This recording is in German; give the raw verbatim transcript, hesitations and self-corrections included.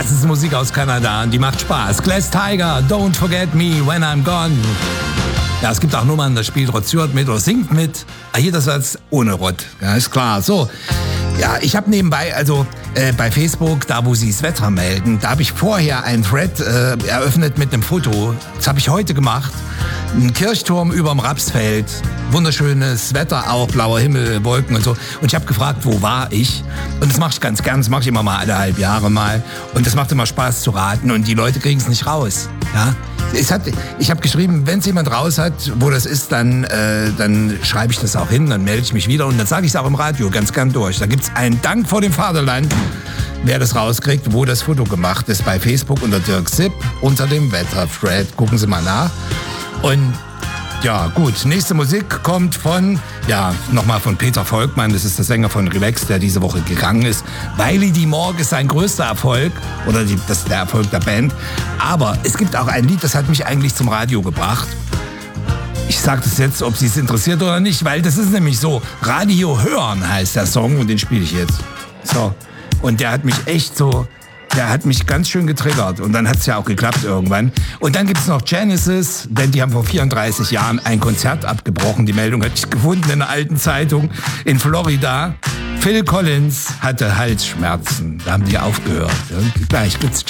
Das ist Musik aus Kanada und die macht Spaß. Glass Tiger, Don't Forget Me When I'm Gone. Ja, es gibt auch Nummern, da spielt Rod Stewart mit oder singt mit. Ah, hier das Satz ohne Rod, ja, ist klar. So, ja, ich habe nebenbei, also äh, bei Facebook, da wo sie das Wetter melden, da habe ich vorher einen Thread äh, eröffnet mit einem Foto. Das habe ich heute gemacht. Ein Kirchturm überm Rapsfeld, wunderschönes Wetter, auch blauer Himmel, Wolken und so. Und ich habe gefragt, wo war ich? Und das mache ich ganz gern, das mache ich immer mal alle halb Jahre mal. Und das macht immer Spaß zu raten und die Leute kriegen es nicht raus. Ja? Es hat, ich habe geschrieben, wenn es jemand raus hat, wo das ist, dann, äh, dann schreibe ich das auch hin, dann melde ich mich wieder und dann sage ich es auch im Radio ganz gern durch. Da gibt es einen Dank vor dem Vaterland, wer das rauskriegt, wo das Foto gemacht ist. Bei Facebook unter Dirk Sipp, unter dem Wetter-Thread. Gucken Sie mal nach. Und ja, gut, nächste Musik kommt von, ja, nochmal von Peter Volkmann, das ist der Sänger von Relax, der diese Woche gegangen ist. Weili die Morg ist sein größter Erfolg, oder die, das ist der Erfolg der Band. Aber es gibt auch ein Lied, das hat mich eigentlich zum Radio gebracht. Ich sage das jetzt, ob Sie es interessiert oder nicht, weil das ist nämlich so, Radio hören heißt der Song und den spiele ich jetzt. So, und der hat mich echt so... Der hat mich ganz schön getriggert und dann hat es ja auch geklappt irgendwann. Und dann gibt es noch Genesis, denn die haben vor vierunddreißig Jahren ein Konzert abgebrochen. Die Meldung hatte ich gefunden in einer alten Zeitung in Florida. Phil Collins hatte Halsschmerzen, da haben die aufgehört. Und gleich gibt's Genesis.